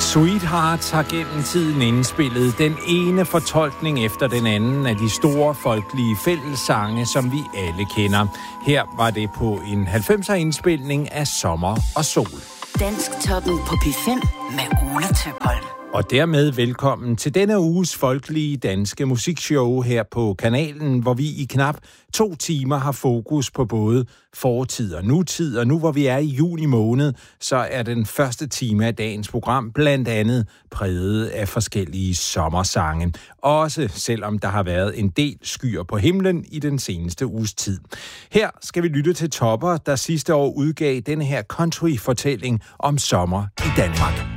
Sweethearts har gennem tiden indspillet den ene fortolkning efter den anden af de store folkelige fællessange, som vi alle kender. Her var det på en 90'er indspilning af Sommer og Sol. Dansktoppen på P5 med Ole Tøpholm. Og dermed velkommen til denne uges folkelige danske musikshow her på kanalen, hvor vi i knap 2 timer har fokus på både fortid og nutid. Og nu hvor vi er i juni måned, så er den første time af dagens program blandt andet præget af forskellige sommersange. Også selvom der har været en del skyer på himlen i den seneste uges tid. Her skal vi lytte til Topper, der sidste år udgav denne her country-fortælling om sommer i Danmark.